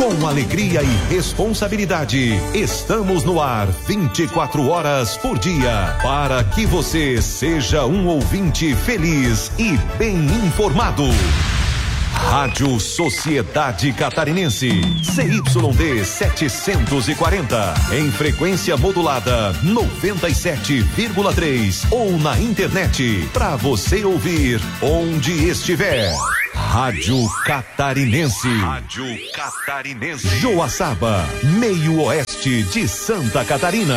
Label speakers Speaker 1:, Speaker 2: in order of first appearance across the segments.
Speaker 1: Com alegria e responsabilidade, estamos no ar 24 horas por dia, para que você seja um ouvinte feliz e bem informado. Rádio Sociedade Catarinense, CYD 740, em frequência modulada 97,3 ou na internet, para você ouvir onde estiver. Rádio Catarinense. Rádio Catarinense. Joaçaba, meio oeste de Santa Catarina.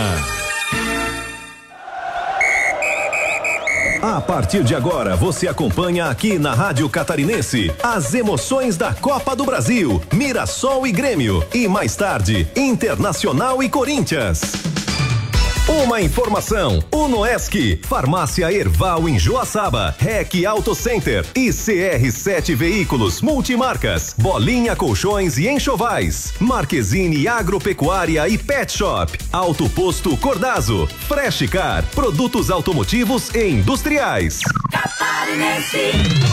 Speaker 1: A partir de agora, você acompanha aqui na Rádio Catarinense as emoções da Copa do Brasil, Mirassol e Grêmio, e mais tarde, Internacional e Corinthians. Uma informação: Unoesc, Farmácia Erval em Joaçaba, REC Auto Center e CR7 Veículos Multimarcas, Bolinha Colchões e Enxovais, Marquezine Agropecuária e Pet Shop, Auto Posto Cordazo, Fresh Car, produtos automotivos e industriais.
Speaker 2: Catarinense.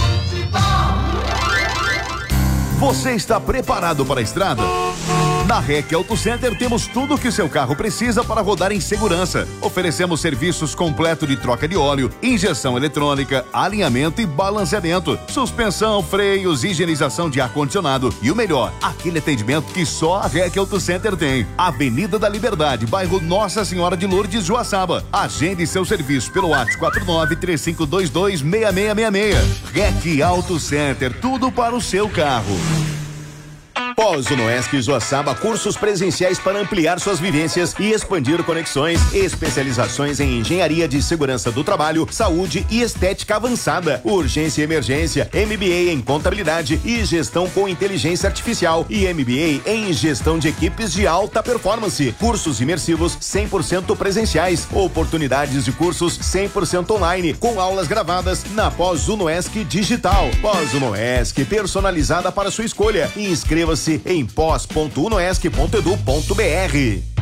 Speaker 3: Você está preparado para a estrada? Na REC Auto Center temos tudo o que seu carro precisa para rodar em segurança. Oferecemos serviços completos de troca de óleo, injeção eletrônica, alinhamento e balanceamento, suspensão, freios, higienização de ar-condicionado e o melhor, aquele atendimento que só a REC Auto Center tem. Avenida da Liberdade, bairro Nossa Senhora de Lourdes, Joaçaba. Agende seu serviço pelo WhatsApp 49-3522-6666. REC Auto Center, tudo para o seu carro. Pós-Unoesc Joaçaba, cursos presenciais para ampliar suas vivências e expandir conexões, especializações em engenharia de segurança do trabalho, saúde e estética avançada, urgência e emergência, MBA em contabilidade e gestão com inteligência artificial e MBA em gestão de equipes de alta performance, cursos imersivos 100% presenciais, oportunidades de cursos 100% online, com aulas gravadas na Pós-Unoesc Digital. Pós-Unoesc, personalizada para sua escolha. Inscreva-se em pós.unoesc.edu.br.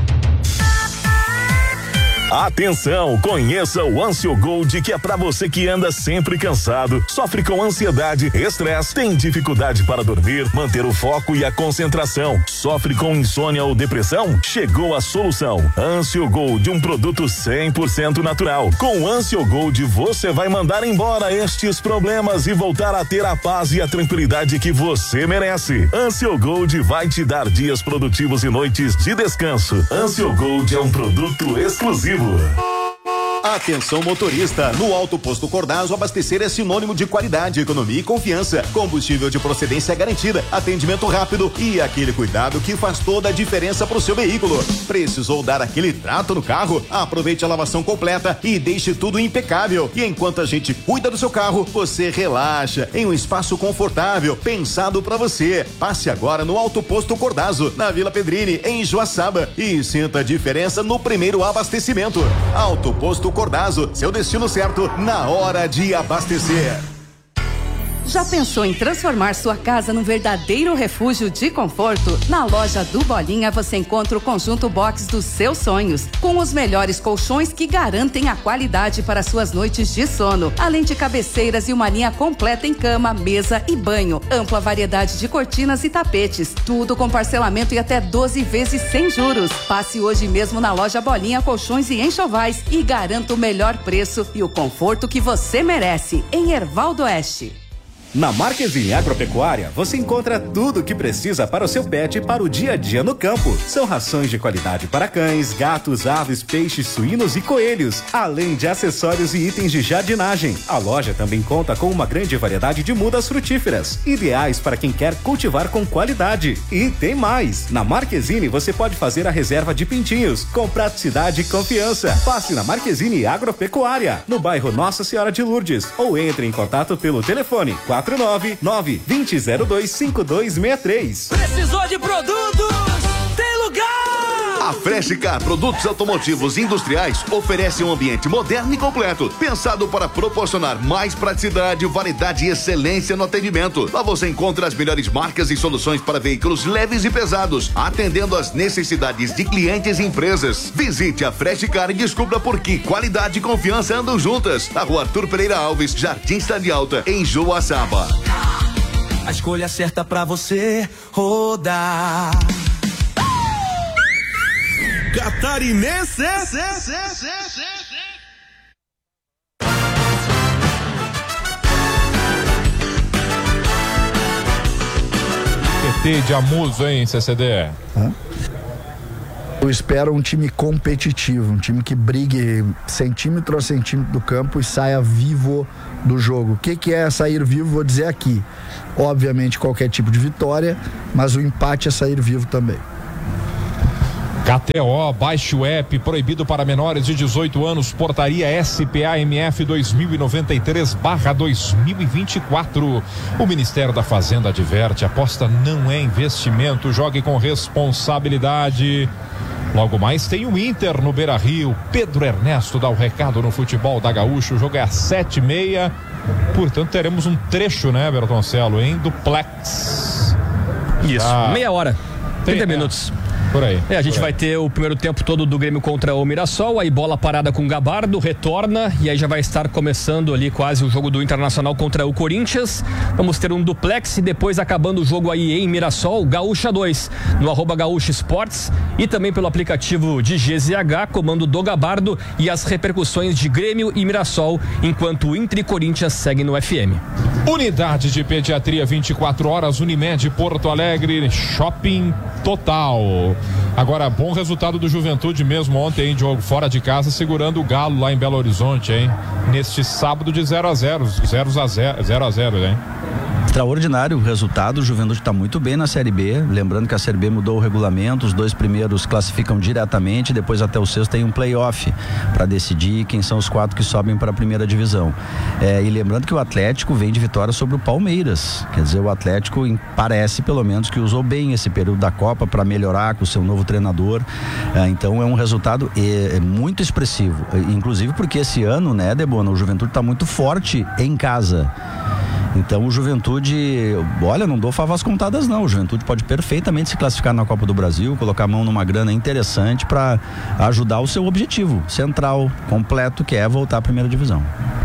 Speaker 4: Atenção, conheça o Ancio Gold, que é pra você que anda sempre cansado, sofre com ansiedade, estresse, tem dificuldade para dormir, manter o foco e a concentração, sofre com insônia ou depressão. Chegou a solução. Ancio Gold, um produto 100% natural. Com Ancio Gold você vai mandar embora estes problemas e voltar a ter a paz e a tranquilidade que você merece. Ancio Gold vai te dar dias produtivos e noites de descanso. Ancio Gold é um produto exclusivo.
Speaker 3: Atenção motorista, no Auto Posto Cordazo abastecer é sinônimo de qualidade, economia e confiança, combustível de procedência garantida, atendimento rápido e aquele cuidado que faz toda a diferença pro seu veículo. Precisou dar aquele trato no carro? Aproveite a lavação completa e deixe tudo impecável. E enquanto a gente cuida do seu carro, você relaxa em um espaço confortável, pensado para você. Passe agora no Auto Posto Cordazo, na Vila Pedrini, em Joaçaba, e sinta a diferença no primeiro abastecimento. Auto Posto Cordazo, seu destino certo na hora de abastecer.
Speaker 5: Já pensou em transformar sua casa num verdadeiro refúgio de conforto? Na loja do Bolinha você encontra o conjunto box dos seus sonhos, com os melhores colchões que garantem a qualidade para suas noites de sono, além de cabeceiras e uma linha completa em cama, mesa e banho, ampla variedade de cortinas e tapetes, tudo com parcelamento e até 12 vezes sem juros. Passe hoje mesmo na loja Bolinha Colchões e Enxovais e garanta o melhor preço e o conforto que você merece, em Erval do Oeste.
Speaker 6: Na Marquezine Agropecuária, você encontra tudo o que precisa para o seu pet para o dia a dia no campo. São rações de qualidade para cães, gatos, aves, peixes, suínos e coelhos, além de acessórios e itens de jardinagem. A loja também conta com uma grande variedade de mudas frutíferas, ideais para quem quer cultivar com qualidade. E tem mais! Na Marquezine você pode fazer a reserva de pintinhos, com praticidade e confiança. Passe na Marquezine Agropecuária, no bairro Nossa Senhora de Lourdes, ou entre em contato pelo telefone 499-2002-5263.
Speaker 2: Precisou de produtos? Tem lugar!
Speaker 3: A Fresh Car Produtos Automotivos Industriais oferece um ambiente moderno e completo, pensado para proporcionar mais praticidade, variedade e excelência no atendimento. Lá você encontra as melhores marcas e soluções para veículos leves e pesados, atendendo às necessidades de clientes e empresas. Visite a Fresh Car e descubra por que qualidade e confiança andam juntas. Na Rua Arthur Pereira Alves, Jardim Cidade Alta, em Joaçaba.
Speaker 2: a escolha certa pra você rodar.
Speaker 7: Catarinense.
Speaker 8: PT de Amuso, hein, CCD?
Speaker 9: Eu espero um time competitivo, um time que brigue centímetro a centímetro do campo e saia vivo do jogo. O que é sair vivo? Vou dizer aqui. Obviamente qualquer tipo de vitória, mas o empate é sair vivo também.
Speaker 8: KTO, baixe o app, proibido para menores de 18 anos, portaria SPAMF 2093/2024. O Ministério da Fazenda adverte, aposta não é investimento, jogue com responsabilidade. Logo mais tem o Inter no Beira-Rio. Pedro Ernesto dá o recado no futebol da Gaúcho. O jogo é às 7h30. Portanto, teremos um trecho, né, Bertoncelo, em duplex.
Speaker 10: Isso, meia hora, 30 minutos.
Speaker 8: Por aí.
Speaker 10: A gente vai ter o primeiro tempo todo do Grêmio contra o Mirassol, aí bola parada com o Gabardo, retorna, e aí já vai estar começando ali quase o jogo do Internacional contra o Corinthians. Vamos ter um duplex e depois acabando o jogo aí em Mirassol, Gaúcha 2, no @Gaúcha Esportes e também pelo aplicativo de GZH, comando do Gabardo, e as repercussões de Grêmio e Mirassol, enquanto o Inter e Corinthians seguem no FM.
Speaker 8: Unidade de Pediatria 24 horas, Unimed Porto Alegre, Shopping Total. Agora, bom resultado do Juventude mesmo ontem, hein, Diogo, fora de casa, segurando o Galo lá em Belo Horizonte, hein? Neste sábado de 0-0, hein?
Speaker 11: Extraordinário o resultado, o Juventude está muito bem na Série B, lembrando que a Série B mudou o regulamento, os 2 primeiros classificam diretamente, depois até o 6º tem um play-off para decidir quem são os 4 que sobem para a primeira divisão. E lembrando que o Atlético vem de vitória sobre o Palmeiras, quer dizer, o Atlético parece pelo menos que usou bem esse período da Copa para melhorar com o seu novo treinador, então é um resultado muito expressivo, inclusive porque esse ano, né, Debona, o Juventude está muito forte em casa. Então o Juventude, olha, não dou favas contadas não, o Juventude pode perfeitamente se classificar na Copa do Brasil, colocar a mão numa grana interessante para ajudar o seu objetivo central, completo, que é voltar à primeira divisão.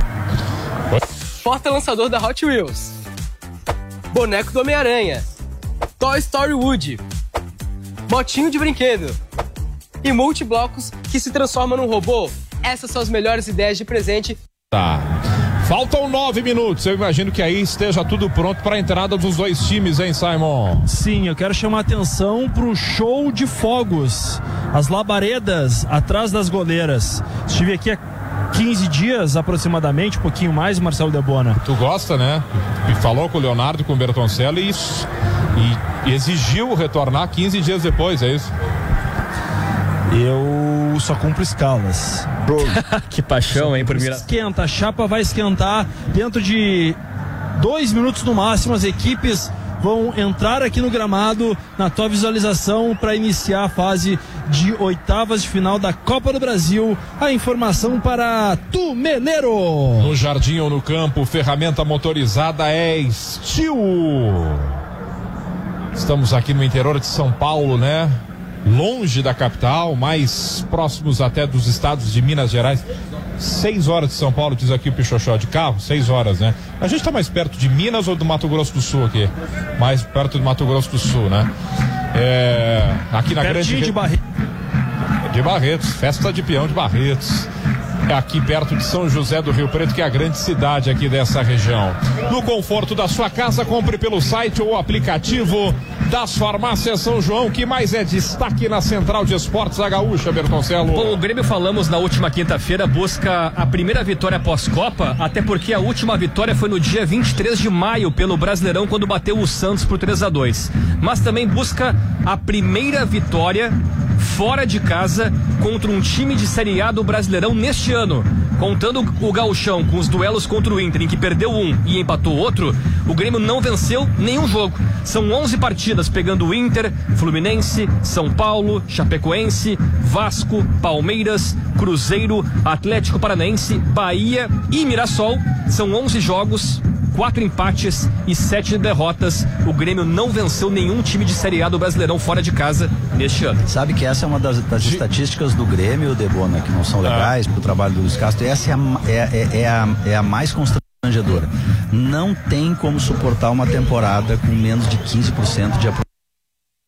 Speaker 12: Porta-lançador da Hot Wheels, boneco do Homem-Aranha, Toy Story Woody, motinho de brinquedo e multiblocos que se transforma num robô. Essas são as melhores ideias de presente.
Speaker 8: Tá. Faltam 9 minutos, eu imagino que aí esteja tudo pronto para a entrada dos 2 times, hein, Simon?
Speaker 13: Sim, eu quero chamar a atenção pro show de fogos, as labaredas atrás das goleiras. Estive aqui há 15 dias aproximadamente, um pouquinho mais, Marcelo Debona.
Speaker 8: Tu gosta, né? E falou com o Leonardo, com o Bertoncello e exigiu retornar 15 dias depois, é isso?
Speaker 13: Eu só cumpro escalas.
Speaker 10: Que paixão, hein, primeira.
Speaker 13: Esquenta, a chapa vai esquentar dentro de 2 minutos no máximo. As equipes vão entrar aqui no gramado na tua visualização para iniciar a fase de oitavas de final da Copa do Brasil. A informação para Tumeleiro.
Speaker 8: No jardim ou no campo, ferramenta motorizada é Steel. Estamos aqui no interior de São Paulo, né? Longe da capital, mais próximos até dos estados de Minas Gerais. 6 horas de São Paulo, diz aqui o Pichochó, de carro, 6 horas, né? A gente tá mais perto de Minas ou do Mato Grosso do Sul aqui? Mais perto do Mato Grosso do Sul, né? Aqui na grande... de Barretos, festa de peão de Barretos. Aqui perto de São José do Rio Preto, que é a grande cidade aqui dessa região. No conforto da sua casa, compre pelo site ou aplicativo das farmácias São João. Que mais é destaque na Central de Esportes da Gaúcha, Bertoncello?
Speaker 10: Bom, o Grêmio, falamos na última quinta-feira, busca a primeira vitória pós-Copa, até porque a última vitória foi no dia 23 de maio pelo Brasileirão, quando bateu o Santos por 3-2. Mas também busca a primeira vitória fora de casa contra um time de Série A do Brasileirão neste ano. Contando o Gauchão com os duelos contra o Inter, em que perdeu um e empatou outro, o Grêmio não venceu nenhum jogo. São 11 partidas pegando o Inter, Fluminense, São Paulo, Chapecoense, Vasco, Palmeiras, Cruzeiro, Atlético Paranaense, Bahia e Mirassol. São 11 jogos, 4 empates e 7 derrotas. O Grêmio não venceu nenhum time de Série A do Brasileirão fora de casa neste ano.
Speaker 11: Sabe que essa é uma das estatísticas do Grêmio, Debona, que não são legais pro trabalho do Luiz Castro. Essa é a mais constrangedora torcedora. Não tem como suportar uma temporada com menos de 15% de aproveitamento.